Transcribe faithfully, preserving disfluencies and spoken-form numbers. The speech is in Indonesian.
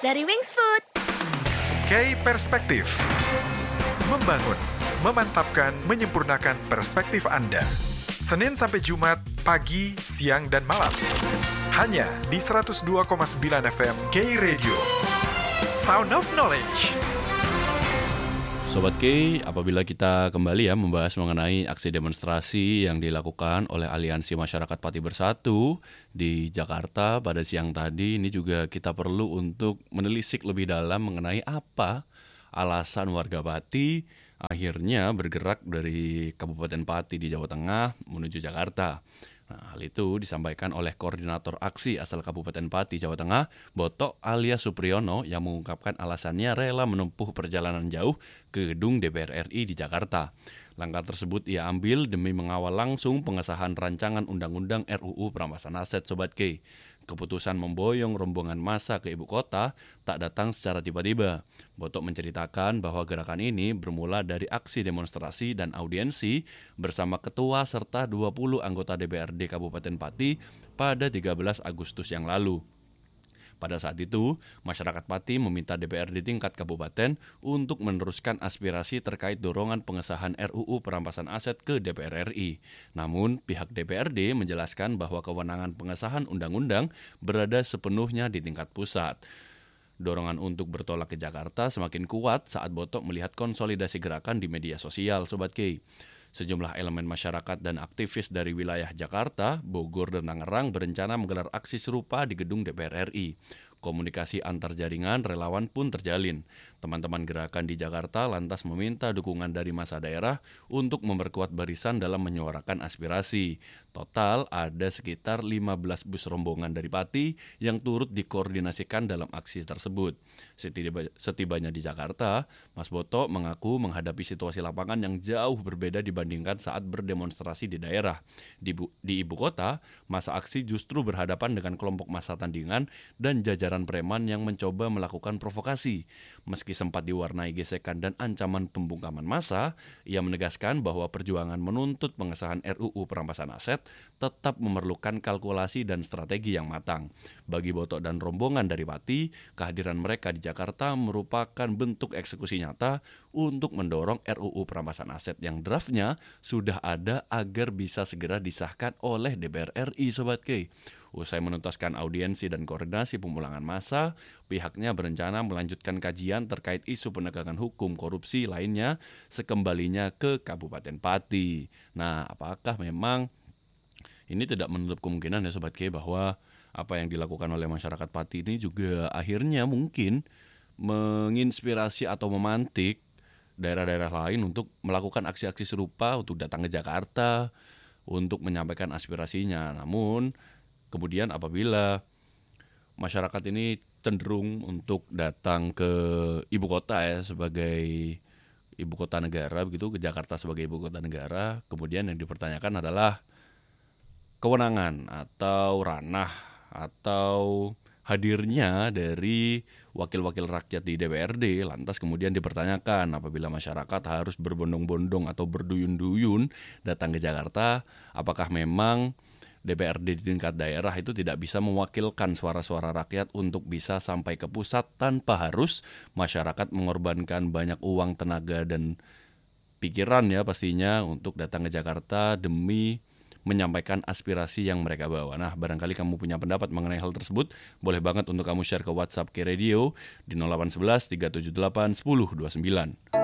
dari Wings Food. K Perspektif. Membangun, memantapkan, menyempurnakan perspektif Anda. Senin sampai Jumat, pagi, siang, dan malam. Hanya di seratus dua koma sembilan F M K Radio. Sound of Knowledge. Sobat K, apabila kita kembali ya membahas mengenai aksi demonstrasi yang dilakukan oleh Aliansi Masyarakat Pati Bersatu di Jakarta pada siang tadi, ini juga kita perlu untuk menelisik lebih dalam mengenai apa alasan warga Pati akhirnya bergerak dari Kabupaten Pati di Jawa Tengah menuju Jakarta. Nah, hal itu disampaikan oleh Koordinator Aksi asal Kabupaten Pati, Jawa Tengah, Boto alias Supriyono, yang mengungkapkan alasannya rela menempuh perjalanan jauh ke gedung D P R R I di Jakarta. Langkah tersebut ia ambil demi mengawal langsung pengesahan rancangan Undang-Undang R U U Perampasan Aset, Sobat K. Keputusan memboyong rombongan massa ke ibu kota tak datang secara tiba-tiba. Botok menceritakan bahwa gerakan ini bermula dari aksi demonstrasi dan audiensi bersama ketua serta dua puluh anggota D P R D Kabupaten Pati pada tiga belas Agustus yang lalu. Pada saat itu, masyarakat Pati meminta D P R D tingkat kabupaten untuk meneruskan aspirasi terkait dorongan pengesahan R U U Perampasan Aset ke D P R R I. Namun, pihak D P R D menjelaskan bahwa kewenangan pengesahan undang-undang berada sepenuhnya di tingkat pusat. Dorongan untuk bertolak ke Jakarta semakin kuat saat Botok melihat konsolidasi gerakan di media sosial, Sobat K. Sejumlah elemen masyarakat dan aktivis dari wilayah Jakarta, Bogor, dan Tangerang berencana menggelar aksi serupa di gedung D P R R I. Komunikasi antar jaringan relawan pun terjalin. Teman-teman gerakan di Jakarta lantas meminta dukungan dari massa daerah untuk memperkuat barisan dalam menyuarakan aspirasi. Total ada sekitar lima belas bus rombongan dari Pati yang turut dikoordinasikan dalam aksi tersebut. Setiba, setibanya di Jakarta, Mas Boto mengaku menghadapi situasi lapangan yang jauh berbeda dibandingkan saat berdemonstrasi di daerah. Di, di ibu kota, masa aksi justru berhadapan dengan kelompok massa tandingan dan jajaran preman yang mencoba melakukan provokasi. Meski sempat diwarnai gesekan dan ancaman pembungkaman massa, ia menegaskan bahwa perjuangan menuntut pengesahan R U U Perampasan Aset tetap memerlukan kalkulasi dan strategi yang matang. Bagi Botok dan rombongan dari Pati, kehadiran mereka di Jakarta merupakan bentuk eksekusi nyata untuk mendorong R U U Perampasan Aset yang draftnya sudah ada agar bisa segera disahkan oleh D P R R I, Sobat K. Usai menuntaskan audiensi dan koordinasi pemulangan massa, pihaknya berencana melanjutkan kajian terkait isu penegakan hukum korupsi lainnya sekembalinya ke Kabupaten Pati. Nah, apakah memang ini tidak menutup kemungkinan ya Sobat K bahwa apa yang dilakukan oleh masyarakat Pati ini juga akhirnya mungkin menginspirasi atau memantik daerah-daerah lain untuk melakukan aksi-aksi serupa, untuk datang ke Jakarta untuk menyampaikan aspirasinya. Namun kemudian apabila masyarakat ini cenderung untuk datang ke ibu kota ya sebagai ibu kota negara begitu, ke Jakarta sebagai ibu kota negara, kemudian yang dipertanyakan adalah kewenangan atau ranah atau hadirnya dari wakil-wakil rakyat di D P R D. Lantas kemudian dipertanyakan apabila masyarakat harus berbondong-bondong atau berduyun-duyun datang ke Jakarta, apakah memang D P R D di tingkat daerah itu tidak bisa mewakilkan suara-suara rakyat untuk bisa sampai ke pusat tanpa harus masyarakat mengorbankan banyak uang, tenaga, dan pikiran ya pastinya untuk datang ke Jakarta demi menyampaikan aspirasi yang mereka bawa. Nah, barangkali kamu punya pendapat mengenai hal tersebut, boleh banget untuk kamu share ke WhatsApp K Radio di nol delapan satu satu tiga tujuh delapan satu nol dua sembilan.